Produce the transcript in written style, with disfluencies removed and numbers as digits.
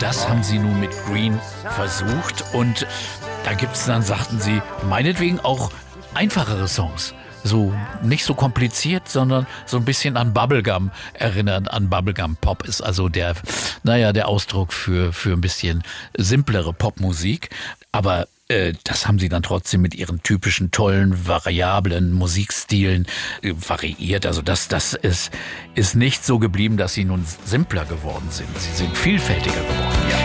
das haben sie nun mit Green versucht. Und da gibt's dann, sagten sie, meinetwegen auch einfachere Songs. So nicht so kompliziert, sondern so ein bisschen an Bubblegum erinnern. An Bubblegum Pop ist also der Ausdruck für ein bisschen simplere Popmusik. Aber das haben sie dann trotzdem mit ihren typischen tollen, variablen Musikstilen variiert. Also das ist nicht so geblieben, dass sie nun simpler geworden sind. Sie sind vielfältiger geworden, ja.